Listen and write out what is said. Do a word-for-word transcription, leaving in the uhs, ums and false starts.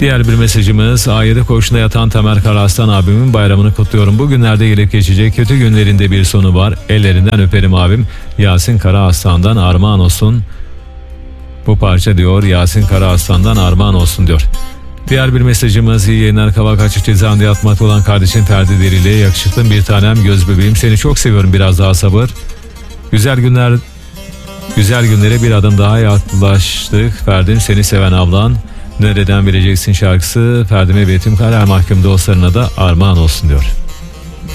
Diğer bir mesajımız: A yedi koğuşunda yatan Tamer Karaslan abimin bayramını kutluyorum. Bugünlerde gelip geçecek kötü günlerinde bir sonu var. Ellerinden öperim abim. Yasin Karaaslan'dan armağan olsun. Bu parça diyor Yasin Karaaslan'dan armağan olsun diyor. Diğer bir mesajımız: iyi yayınlar Kavak Açık Cezaevinde yatmakta olan kardeşin Ferdi Derili. Yakışıklı bir tanem, göz bebeğim, seni çok seviyorum, biraz daha sabır. Güzel günler, güzel günlere bir adım daha yaklaştık. Ferdim, seni seven ablan. Nereden bileceksin şarkısı Ferdi'me ve tüm karar mahkum dostlarına da armağan olsun diyor.